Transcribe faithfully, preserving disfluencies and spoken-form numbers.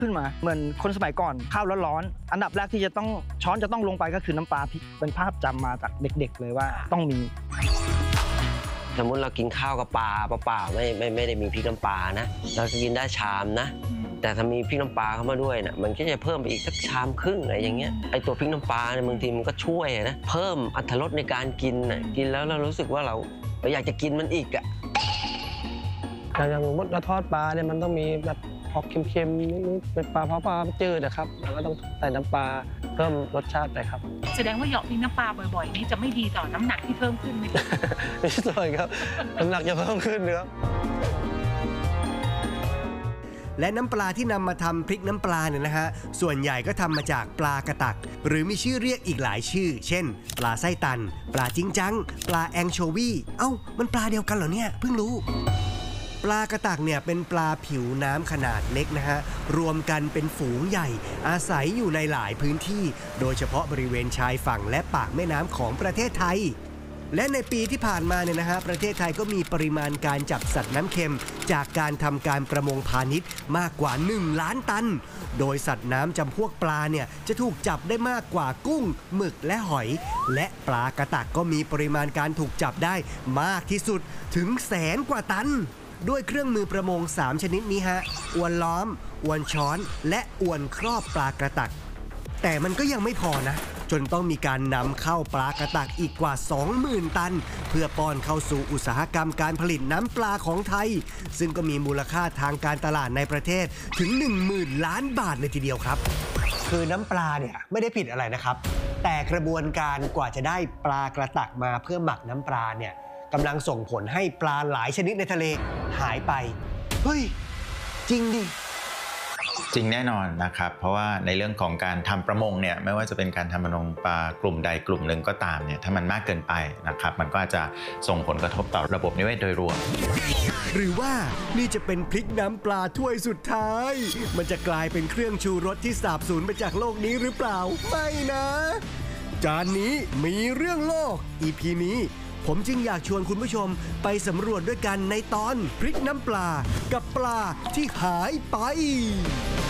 ขึ้นมาเหมือนคนสมัยก่อนข้าวร้อนๆอันดับแรกที่จะต้องช้อนจะต้องลงไปก็คือน้ำปลาพริกเป็นภาพจำมาจากเด็กๆเลยว่าต้องมีสมมติเรากินข้าวกับปลาเปล่าๆไม่ไม่ไม่ได้มีพริกน้ำปลานะเราจะกินได้ชามนะแต่ถ้ามีพริกน้ำปลาเข้ามาด้วยนะมันก็จะเพิ่มไปอีกสักชามครึ่งอะไรอย่างเงี้ยไอตัวพริกน้ำปลาเนี่ยบางทีมันก็ช่วยนะเพิ่มอรรถรสในการกินนะกินแล้วเรารู้สึกว่าเราเราอยากจะกินมันอีกอ่ะอย่างสมมติเราทอดปลาเนี่ยมันต้องมีแบบออกเค็มๆนิดๆเป็นปลาเพราะปลาจืดนะครับเราก็ต้องใส่น้ำปลาเพิ่มรสชาติไปครับแสดงว่าหยอกพริกน้ำปลาบ่อยๆนี่จะไม่ดีต่อน้ำหนักที่เพิ่มขึ้นไหมไม่ใช่ครับน้ำหนักจะเพิ่มขึ้นนะครับและน้ำปลาที่นำมาทำพริกน้ำปลาเนี่ยนะฮะส่วนใหญ่ก็ทำมาจากปลากระตักหรือมีชื่อเรียกอีกหลายชื่อเช่นปลาไส้ตันปลาจิ้งจังปลาแองโชวีเอ้ามันปลาเดียวกันเหรอเนี่ยเพิ่งรู้ปลากระตักเนี่ยเป็นปลาผิวน้ำขนาดเล็กนะฮะรวมกันเป็นฝูงใหญ่อาศัยอยู่ในหลายพื้นที่โดยเฉพาะบริเวณชายฝั่งและปากแม่น้ำของประเทศไทยและในปีที่ผ่านมาเนี่ยนะฮะประเทศไทยก็มีปริมาณการจับสัตว์น้ำเค็มจากการทำการประมงพาณิชย์มากกว่าหนึ่งล้านตันโดยสัตว์น้ำจำพวกปลาเนี่ยจะถูกจับได้มากกว่ากุ้งหมึกและหอยและปลากระตักก็มีปริมาณการถูกจับได้มากที่สุดถึงแสนกว่าตันด้วยเครื่องมือประมงสามชนิดนี้ฮะอวนล้อมอวนช้อนและอวนครอบปลากระตักแต่มันก็ยังไม่พอนะจนต้องมีการนำเข้าปลากระตักอีกกว่า สองหมื่น ตันเพื่อป้อนเข้าสู่อุตสาหกรรมการผลิตน้ำปลาของไทยซึ่งก็มีมูลค่าทางการตลาดในประเทศถึง หนึ่งหมื่น ล้านบาทเลยทีเดียวครับคือน้ำปลาเนี่ยไม่ได้ผิดอะไรนะครับแต่กระบวนการกว่าจะได้ปลากระตักมาเพื่อหมักน้ำปลาเนี่ยกำลังส่งผลให้ปลาหลายชนิดในทะเลหายไปเฮ้ยจริงดิจริงแน่นอนนะครับเพราะว่าในเรื่องของการทำประมงเนี่ยไม่ว่าจะเป็นการทำประมงปลากลุ่มใดกลุ่มหนึ่งก็ตามเนี่ยถ้ามันมากเกินไปนะครับมันก็อาจจะส่งผลกระทบต่อระบบนิเวศโดยรวมหรือว่านี่จะเป็นพริกน้ำปลาถ้วยสุดท้ายมันจะกลายเป็นเครื่องชูรสที่สาบสูญไปจากโลกนี้หรือเปล่าไม่นะจานนี้มีเรื่องโลก อี พี นี้ผมจึงอยากชวนคุณผู้ชมไปสำรวจด้วยกันในตอนพริกน้ำปลากับปลาที่หายไป